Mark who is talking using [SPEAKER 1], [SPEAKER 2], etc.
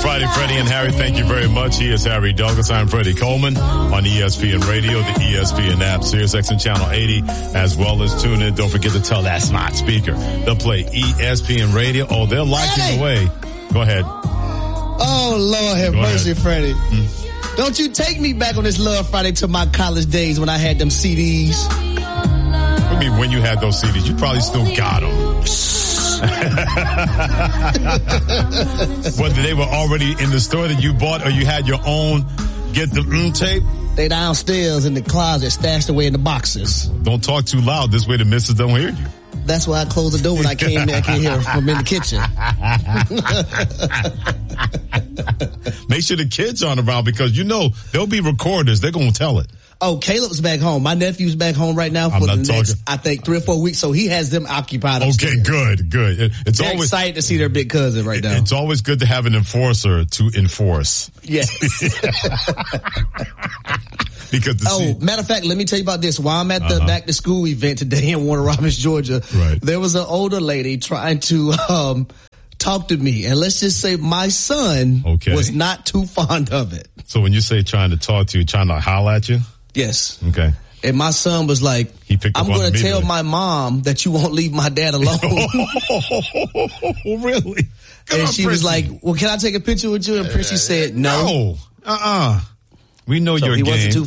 [SPEAKER 1] Friday, Freddie and Harry, thank you very much. He is Harry Douglas. I'm Freddie Coleman on ESPN Radio, the ESPN app, Sirius XM Channel 80, as well as tune in. Don't forget to tell that smart speaker. They'll play ESPN Radio. Oh, they're liking the way. Go ahead.
[SPEAKER 2] Oh, Lord have mercy, Freddie. Don't you take me back on this Love Friday to my college days when I had them CDs.
[SPEAKER 1] I mean, when you had those CDs, you probably still got them. Whether they were already in the store that you bought or you had your own get the tape.
[SPEAKER 2] They downstairs in the closet, stashed away in the boxes.
[SPEAKER 1] Don't talk too loud. This way the missus don't hear you.
[SPEAKER 2] That's why I closed the door when I came there. I can't hear from in the kitchen.
[SPEAKER 1] Make sure the kids aren't around because you know they'll be recorders. They're going to tell it.
[SPEAKER 2] Oh, Caleb's back home. My nephew's back home right now for the next, I think, 3 or 4 weeks. So he has them occupied upstairs.
[SPEAKER 1] Okay, good. It's
[SPEAKER 2] They're
[SPEAKER 1] always
[SPEAKER 2] excited to see their big cousin right now.
[SPEAKER 1] It's always good to have an enforcer to enforce.
[SPEAKER 2] Yes.
[SPEAKER 1] Because
[SPEAKER 2] matter of fact, let me tell you about this. While I'm at the back to school event today in Warner Robins, Georgia, there was an older lady trying to talk to me. And let's just say my son was not too fond of it.
[SPEAKER 1] So when you say trying to talk to you, trying to holler at you?
[SPEAKER 2] Yes.
[SPEAKER 1] Okay.
[SPEAKER 2] And my son was like, I'm going to tell my mom that you won't leave my dad alone.
[SPEAKER 1] Really?
[SPEAKER 2] And she was like, well, can I take a picture with you? And Prissy said, no.
[SPEAKER 1] We know your game.